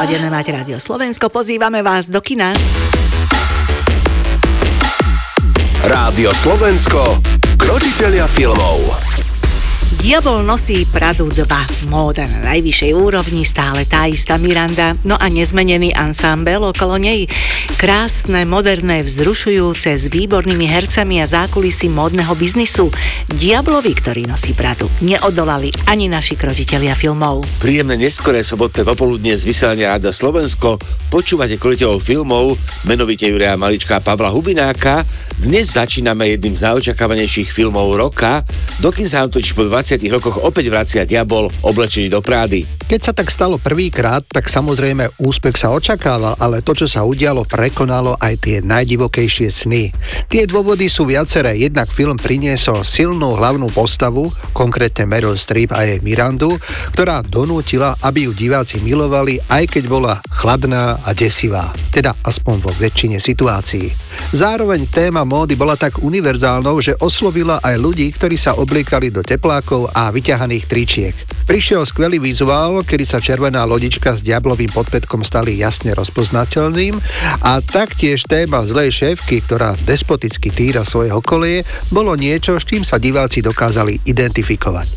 naladené mať Rádio Slovensko. Pozývame vás do kina. Rádio Slovensko, krotitelia filmov. Diabol nosí Pradu 2. Móda na najvyššej úrovni, stále tá istá Miranda, no a nezmenený ansámbel okolo nej. Krásne, moderné, vzrušujúce, s výbornými hercami a zákulisí módneho biznisu. Diablovi, ktorý nosí Pradu, neodolali ani naši krotitelia filmov. Príjemné neskoré sobotné popoludnie z vysielania Rádia Slovensko. Počúvate krotiteľov filmov, menovite Juraja Malička a Pavla Hubináka. Dnes začíname jedným z najočakávanejších filmov roka. Dokým sa nám totiž po 20 rokoch opäť vracia Diabol oblečený do Prády. Keď sa tak stalo prvýkrát, tak samozrejme úspech sa očakával, ale to, čo sa udialo, prekonalo aj tie najdivokejšie sny. Tie dôvody sú viaceré. Jednak film priniesol silnú hlavnú postavu, konkrétne Meryl Streep a jej Mirandu, ktorá donútila, aby ju diváci milovali, aj keď bola chladná a desivá. Teda aspoň vo väčšine situácií. Zároveň téma módy bola tak univerzálnou, že oslovila aj ľudí, ktorí sa obliekali do teplákov a vyťahaných tričiek. Prišiel skvelý vizuál, kedy sa červená lodička s diablovým podpätkom stali jasne rozpoznateľným a taktiež téma zlej šéfky, ktorá despoticky týra svoje okolie, bolo niečo, s čím sa diváci dokázali identifikovať.